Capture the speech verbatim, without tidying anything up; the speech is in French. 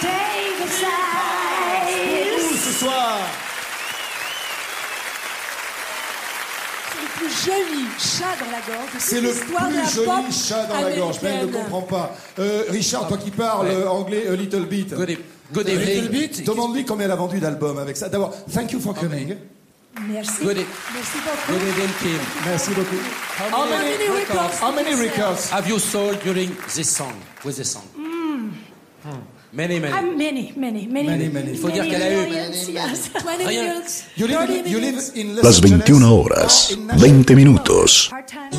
Où ce soir? C'est le plus joli chat dans la gorge. C'est le plus joli chat dans la gorge, mais elle ne comprend pas. Euh, Richard, toi qui parles Ouais. anglais, a little bit. Good, e- good A evening. little bit. Demande-lui combien elle a vendu d'albums avec ça. D'abord, thank you for coming. Merci. Good, e- Merci beaucoup. good evening, Kim. Merci beaucoup. How How many, many records? How many records? have you sold during this song? With this song? Many, many. Ah, many, many, many. Many, many. Il faut dire qu'elle a eu- millions, yes. twenty Rien. millions, You live, thirty you live millions. in Los Las Angeles. veintiuna horas, Ah, in Nashville. veinte minutos. Part-time.